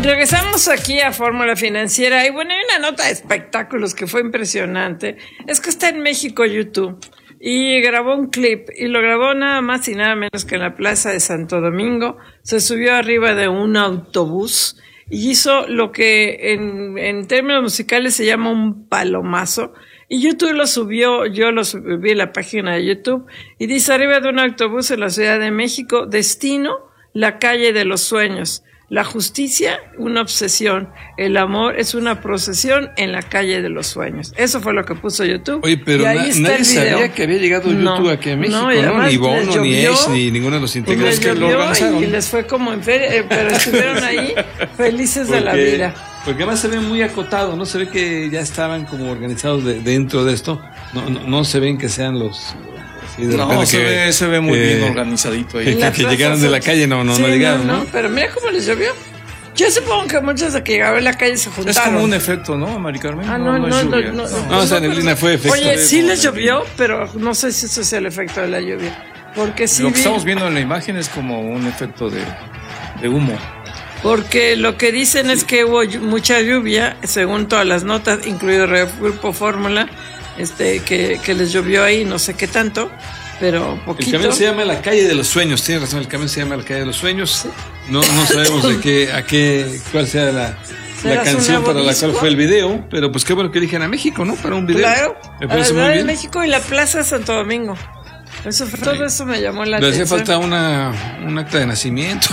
Regresamos aquí a Fórmula Financiera y bueno, hay una nota de espectáculos que fue impresionante. Es que está en México YouTube y grabó un clip y lo grabó nada más y nada menos que en la Plaza de Santo Domingo. Se subió arriba de un autobús y hizo lo que en términos musicales se llama un palomazo. Y YouTube lo subió, yo lo subí a la página de YouTube y dice: arriba de un autobús en la Ciudad de México, destino, la calle de los sueños. La justicia, una obsesión. El amor es una procesión en la calle de los sueños. Eso fue lo que puso YouTube. Oye, pero nadie sabía que había llegado YouTube aquí a México, ¿no? Ni Bono, ni Ace, ni ninguno de los integrantes que lo organizaron. Y les fue como en feria, pero estuvieron ahí felices de la vida. Porque además se ve muy acotado, ¿no? Se ve que ya estaban como organizados dentro de esto. No se ven que sean los... No, se ve muy bien organizadito ahí. Que llegaron de la calle, no llegaron, ¿no? Pero mira cómo les llovió. Yo supongo que muchos de que llegaron a la calle se juntaron. Es como un efecto, ¿no, Mari Carmen? No, esa neblina fue efecto. Oye, sí les llovió, pero no sé si eso es el efecto de la lluvia. Porque sí lo que estamos viendo en la imagen es como un efecto de humo. Porque lo que dicen es que hubo mucha lluvia, según todas las notas, incluido el Grupo Fórmula, que les llovió ahí, no sé qué tanto, pero poquito. El camión se llama La Calle de los Sueños, tienes razón, el camión se llama La Calle de los Sueños. Sí. No sabemos cuál sea la canción para la cual fue el video, pero pues qué bueno que eligen a México, ¿no? Para un video. Claro, me parece muy bien. México y la Plaza de Santo Domingo. Todo eso me llamó la atención. Le hacía falta un acta de nacimiento.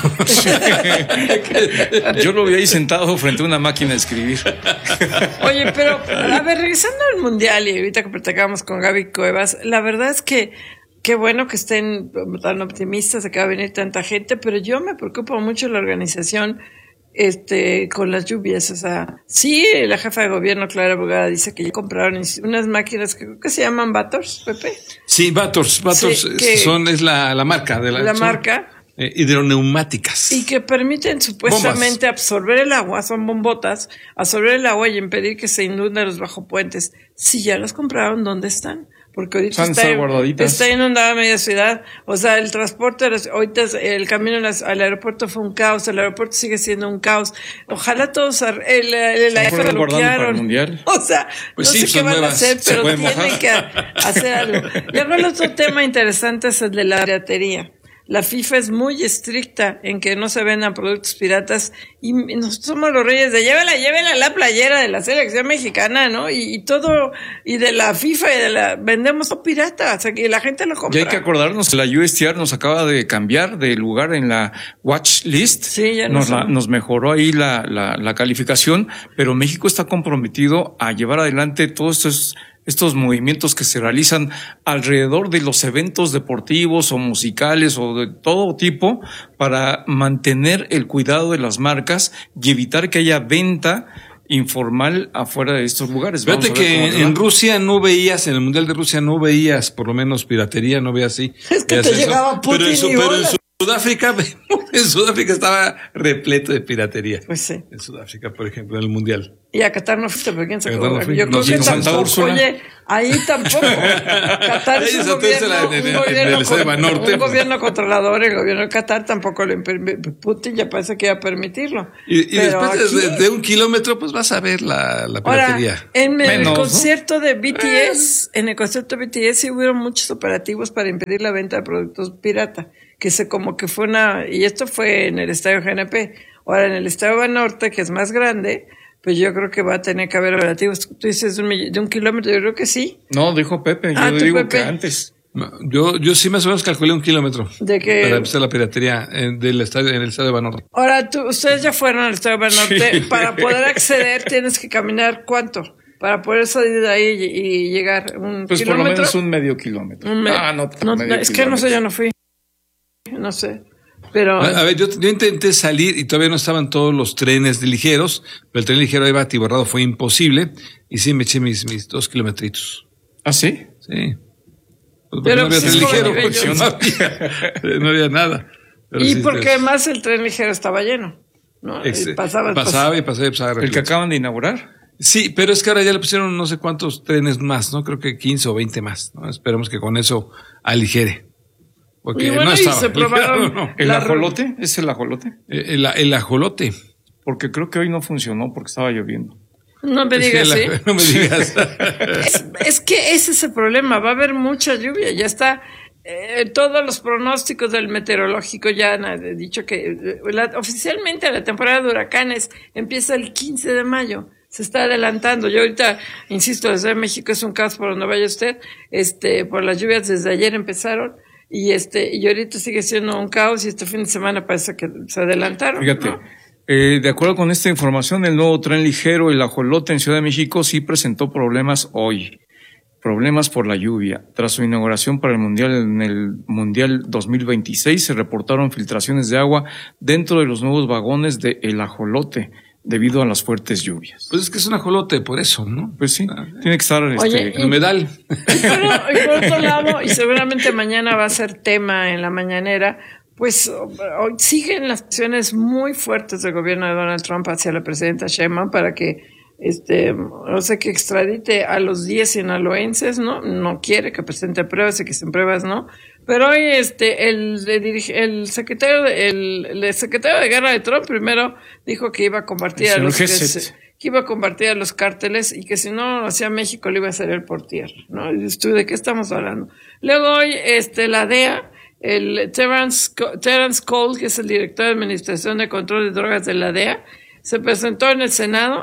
Yo lo vi ahí sentado frente a una máquina de escribir. Oye, pero a ver, regresando al Mundial y ahorita que platicábamos con Gaby Cuevas, la verdad es que qué bueno que estén tan optimistas de que va a venir tanta gente, pero yo me preocupo mucho la organización con las lluvias. O sea, sí, la jefa de gobierno, Clara Brugada, dice que ya compraron unas máquinas que creo que se llaman Vators, Pepe. Sí, Vators es la marca de la marca. Hidroneumáticas. Y que permiten supuestamente absorber el agua, son bombotas, absorber el agua y impedir que se inunden los bajopuentes. Si ya las compraron, ¿dónde están? Porque ahorita está inundada media ciudad. O sea, el transporte, ahorita el camino al aeropuerto fue un caos, el aeropuerto sigue siendo un caos. Ojalá todos el AF lo bloquearon. O sea, pues no sé qué van a hacer, pero tienen que hacer algo. Y ahora el otro tema interesante es el de la piratería. La FIFA es muy estricta en que no se vendan productos piratas y nosotros somos los reyes de llévela la playera de la selección mexicana, ¿no? Y todo, y de la FIFA vendemos todo pirata, o sea, que la gente lo compra. Y hay que acordarnos que la USTR nos acaba de cambiar de lugar en la watch list. Sí, ya nos mejoró ahí la calificación, pero México está comprometido a llevar adelante todos estos movimientos que se realizan alrededor de los eventos deportivos o musicales o de todo tipo para mantener el cuidado de las marcas y evitar que haya venta informal afuera de estos lugares. Fíjate que en Rusia no veías, en el Mundial de Rusia no veías por lo menos piratería, no veías así. Es que te llegaba Putin pero en Sudáfrica estaba repleto de piratería. Pues sí. En Sudáfrica, por ejemplo, en el Mundial. Y a Qatar no fuiste, ¿por quién se quedó? No Yo creo que tampoco. Oye, ahí tampoco. Qatar es un gobierno controlador, el gobierno de Qatar tampoco Putin ya parece que iba a permitirlo. Y después de un kilómetro, pues vas a ver la piratería. Ahora, en el concierto de BTS, sí hubieron muchos operativos para impedir la venta de productos pirata. Y esto fue en el Estadio GNP. Ahora, en el Estadio Banorte, que es más grande, pues yo creo que va a tener que haber operativos. Tú dices de un kilómetro, yo creo que sí. No, dijo Pepe, yo digo Pepe. Que antes. Yo sí más o menos calculé un kilómetro. ¿De qué? Para empezar la piratería en el Estadio Banorte. Ahora, ustedes ya fueron al Estadio Banorte. Sí. Para poder acceder tienes que caminar ¿cuánto? Para poder salir de ahí y llegar un pues kilómetro. Pues por lo menos un medio kilómetro. Es que no sé, yo no fui. No sé. Pero a ver, yo intenté salir y todavía no estaban todos los trenes ligeros, pero el tren ligero ahí atiborrado, fue imposible y sí me eché mis 2 kilometritos. ¿Ah, sí? Sí. Pues pero no había tren ligero, pues, no había nada. Pero y sí, porque además el tren ligero estaba lleno, ¿no? Pasaba. ¿El que acaban de inaugurar? Sí, pero es que ahora ya le pusieron no sé cuántos trenes más, ¿no? Creo que 15 o 20 más, ¿no? Esperemos que con eso aligere. Porque y bueno, no estaba. Se probaron ¿El ajolote? ¿Es el ajolote? El ajolote. porque creo que hoy no funcionó porque estaba lloviendo. No me digas, ¿sí? No me digas. Es que ese es el problema, va a haber mucha lluvia, ya está. Todos los pronósticos del meteorológico ya han dicho que oficialmente la temporada de huracanes empieza el 15 de mayo. Se está adelantando. Yo ahorita, insisto, desde México es un caos por donde vaya usted. Por las lluvias desde ayer empezaron y ahorita sigue siendo un caos y este fin de semana parece que se adelantaron. Fíjate, ¿no? De acuerdo con esta información, el nuevo tren ligero, el Ajolote en Ciudad de México, sí presentó problemas hoy. Problemas por la lluvia. Tras su inauguración para el Mundial, en el Mundial 2026, se reportaron filtraciones de agua dentro de los nuevos vagones de El Ajolote, debido a las fuertes lluvias. Pues es que es un ajolote, por eso, ¿no? Pues sí, tiene que estar humedal. Y por otro lado, y seguramente mañana va a ser tema en la mañanera, pues hoy siguen las acciones muy fuertes del gobierno de Donald Trump hacia la presidenta Sheinbaum para que que extradite a los 10 sinaloenses, ¿no? No quiere que presente pruebas y que sin pruebas, ¿no? Pero hoy el secretario de guerra de Trump primero dijo que iba a compartir a los cárteles y que si no hacía México lo iba a hacer él por tierra, ¿no? Y tú, ¿de qué estamos hablando? Luego hoy la DEA, el Terrence Cole, que es el director de Administración de Control de Drogas de la DEA, se presentó en el Senado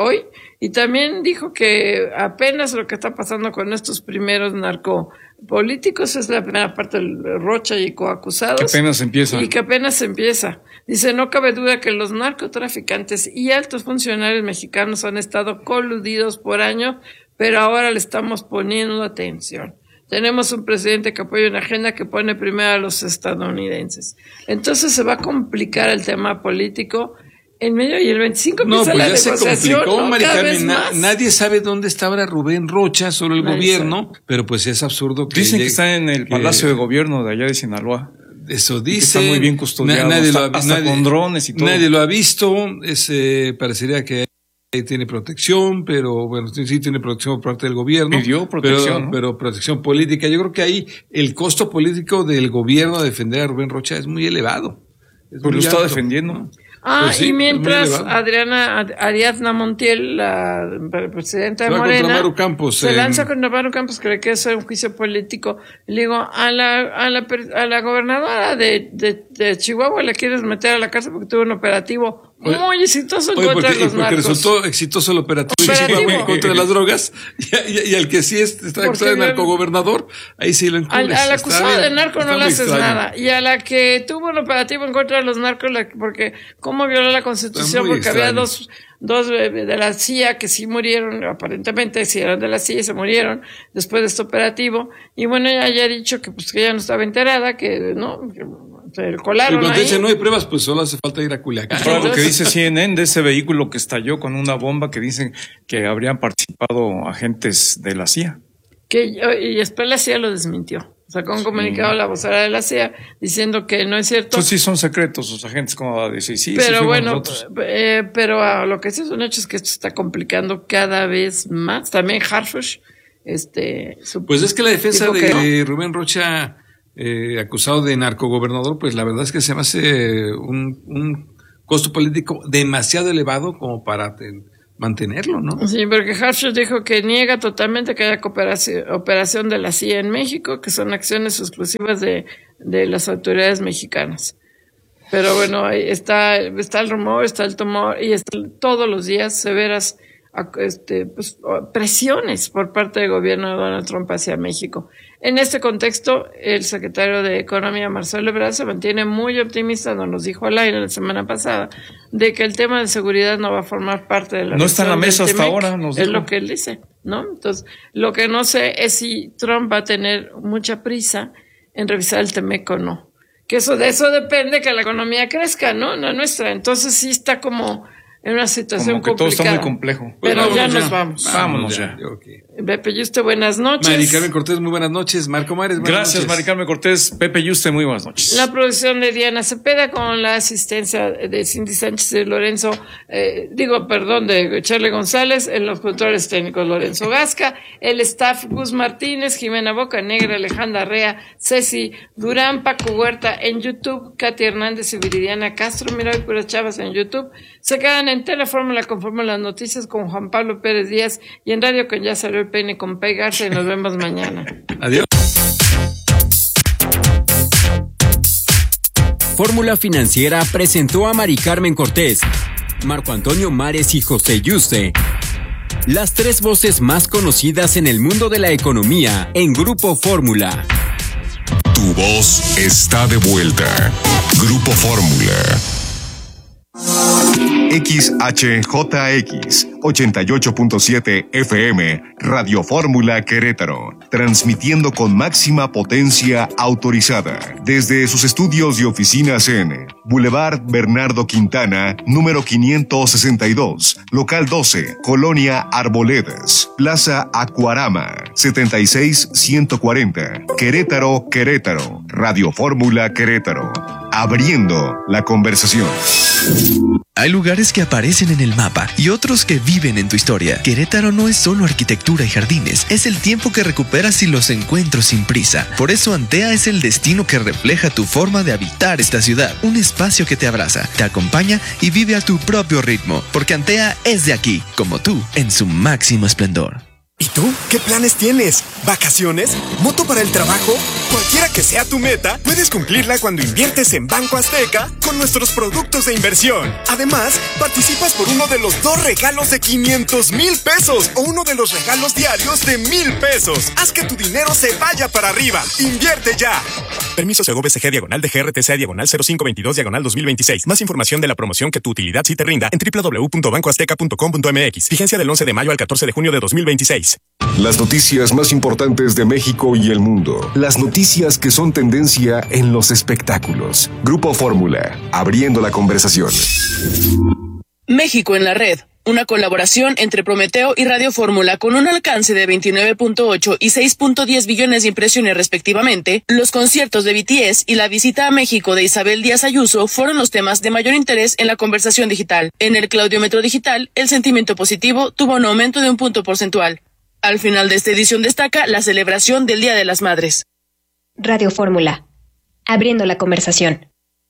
y también dijo que apenas lo que está pasando con estos primeros narcopolíticos es la primera parte del Rocha y coacusados. Que apenas empieza. Y que apenas empieza. Dice, no cabe duda que los narcotraficantes y altos funcionarios mexicanos han estado coludidos por años, pero ahora le estamos poniendo atención. Tenemos un presidente que apoya una agenda que pone primero a los estadounidenses. Entonces se va a complicar el tema político en medio y el 25 no, pues la ya negociación, se complicó, ¿no? Mari Carmen, nadie sabe dónde está ahora Rubén Rocha, solo el gobierno, pero pues es absurdo que dicen que está en el Palacio de Gobierno de allá de Sinaloa. Eso dice. Está muy bien custodiado, hasta con drones y todo. Nadie lo ha visto, parecería que tiene protección, pero bueno, sí tiene protección por parte del gobierno. Pidió protección, pero protección política. Yo creo que ahí el costo político del gobierno de defender a Rubén Rocha es muy elevado. Pues lo está defendiendo, ¿no? Pues sí, y mientras Ariadna Montiel, la presidenta de Morena, se lanza contra Maru Campos, cree que es un juicio político. Le digo, a la gobernadora de Chihuahua la quieres meter a la cárcel porque tuvo un operativo muy exitoso en contra de los narcos. Porque resultó exitoso el operativo de Chihuahua en contra de las drogas y al que sí está acusado de narcogobernador, ahí sí lo encubres. Al acusado de narco no le haces nada. Y a la que tuvo un operativo en contra de los narcos, porque cómo violó la Constitución, porque había dos de la CIA que sí murieron, aparentemente sí eran de la CIA y se murieron después de este operativo. Y bueno, ella ya ha dicho que pues que ella no estaba enterada, que no, que se colaron. Y cuando dicen no hay pruebas, pues solo hace falta ir a Culiacán. Lo que dice CNN de ese vehículo que estalló con una bomba, que dicen que habrían participado agentes de la CIA. Y después la CIA lo desmintió. Sacó un comunicado a la vocera de la CIA diciendo que no es cierto. Pues sí son secretos sus agentes, como va a decir. Sí, pero sí bueno, pero lo que sí es un hecho es que esto se está complicando cada vez más. También Harfush, pues es que la defensa de Rubén Rocha, acusado de narcogobernador, pues la verdad es que se me hace un costo político demasiado elevado como para mantenerlo, ¿no? Sí, porque Harfush dijo que niega totalmente que haya operación de la CIA en México, que son acciones exclusivas de las autoridades mexicanas. Pero bueno, ahí está el rumor, está el temor y todos los días severas presiones por parte del gobierno de Donald Trump hacia México. En este contexto, el secretario de Economía, Marcelo Ebrard, se mantiene muy optimista, nos dijo al aire la semana pasada, de que el tema de seguridad no va a formar parte de la no está en la mesa hasta ahora, es lo que él dice, ¿no? Entonces, lo que no sé es si Trump va a tener mucha prisa en revisar el TEMEC o no. Que de eso depende que la economía crezca, ¿no? La nuestra. Entonces sí está como en una situación como que complicada. todo está muy complejo. Pero ya nos vamos. Vámonos ya. Okay. Pepe Yuste, buenas noches. Mari Carmen Cortés, muy buenas noches. Marco Mares, buenas noches. Gracias, Mari Carmen Cortés. Pepe Yuste, muy buenas noches. La producción de Diana Cepeda con la asistencia de Cindy Sánchez de Lorenzo, de Charlie González, en los controles técnicos Lorenzo Gasca, el staff Gus Martínez, Jimena Bocanegra, Alejandra Rea, Ceci Durán, Paco Huerta en YouTube, Katy Hernández y Viridiana Castro, mira, hoy puras chavas en YouTube. Se quedan en Telefórmula con Fórmula Noticias con Juan Pablo Pérez Díaz y en Radio con Ya Salió el Peine con Pei Garza y nos vemos mañana. Adiós. Fórmula Financiera presentó a Mari Carmen Cortés, Marco Antonio Mares y José Yuste, las tres voces más conocidas en el mundo de la economía en Grupo Fórmula. Tu voz está de vuelta. Grupo Fórmula. XHJX 88.7 FM Radio Fórmula Querétaro, transmitiendo con máxima potencia autorizada desde sus estudios y oficinas en Boulevard Bernardo Quintana, número 562, local 12, Colonia Arboledas, Plaza Acuarama, 76140, Querétaro, Querétaro. Radio Fórmula Querétaro, abriendo la conversación. Hay lugares que aparecen en el mapa y otros que viven en tu historia. Querétaro no es solo arquitectura y jardines, es el tiempo que recuperas y los encuentros sin prisa. Por eso Antea es el destino que refleja tu forma de habitar esta ciudad. Un espacio que te abraza, te acompaña y vive a tu propio ritmo. Porque Antea es de aquí, como tú, en su máximo esplendor. ¿Y tú? ¿Qué planes tienes? ¿Vacaciones? ¿Moto para el trabajo? Cualquiera que sea tu meta, puedes cumplirla cuando inviertes en Banco Azteca con nuestros productos de inversión. Además, participas por uno de los 2 regalos de 500,000 pesos o uno de los regalos diarios de 1,000 pesos. Haz que tu dinero se vaya para arriba. ¡Invierte ya! Permiso Segov-BCG/DGR/0522/2026. Más información de la promoción que tu utilidad sí te rinda en www.bancoazteca.com.mx. Vigencia del 11 de mayo al 14 de junio de 2026. Las noticias más importantes de México y el mundo. Las noticias que son tendencia en los espectáculos. Grupo Fórmula, abriendo la conversación. México en la red. Una colaboración entre Prometeo y Radio Fórmula con un alcance de 29.8 y 6.10 billones de impresiones respectivamente. Los conciertos de BTS y la visita a México de Isabel Díaz Ayuso fueron los temas de mayor interés en la conversación digital. En el Claudiómetro Digital, el sentimiento positivo tuvo un aumento de 1 punto porcentual. Al final de esta edición destaca la celebración del Día de las Madres. Radio Fórmula, abriendo la conversación.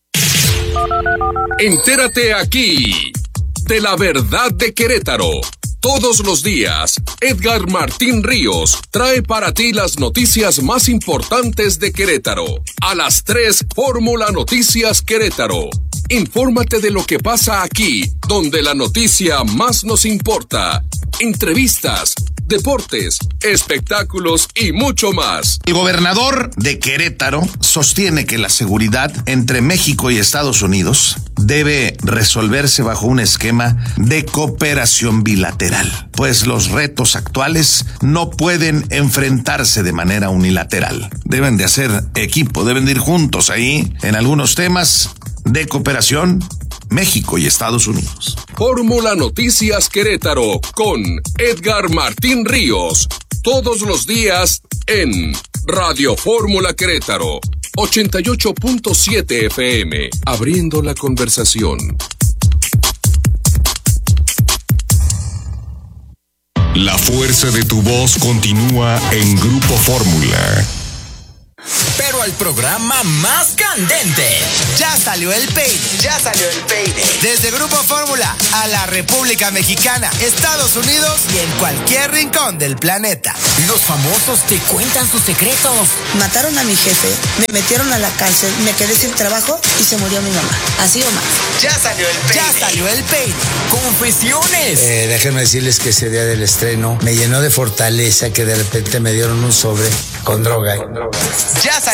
Entérate aquí de la verdad de Querétaro. Todos los días, Edgar Martín Ríos trae para ti las noticias más importantes de Querétaro. A las 3, Fórmula Noticias Querétaro. Infórmate de lo que pasa aquí, donde la noticia más nos importa. Entrevistas, deportes, espectáculos y mucho más. El gobernador de Querétaro sostiene que la seguridad entre México y Estados Unidos debe resolverse bajo un esquema de cooperación bilateral, pues los retos actuales no pueden enfrentarse de manera unilateral. Deben de hacer equipo, deben de ir juntos ahí en algunos temas de cooperación México y Estados Unidos. Fórmula Noticias Querétaro con Edgar Martín Ríos. Todos los días en Radio Fórmula Querétaro. 88.7 FM. Abriendo la conversación. La fuerza de tu voz continúa en Grupo Fórmula. Pero al programa más candente. Ya salió el peine. Ya salió el peine. Desde Grupo Fórmula a la República Mexicana, Estados Unidos y en cualquier rincón del planeta. Los famosos te cuentan sus secretos. Mataron a mi jefe, me metieron a la cárcel, me quedé sin trabajo y se murió mi mamá. Así o más. Ya salió el peine. Ya salió el peine. Confesiones. Déjenme decirles que ese día del estreno me llenó de fortaleza que de repente me dieron un sobre con droga. Ya salió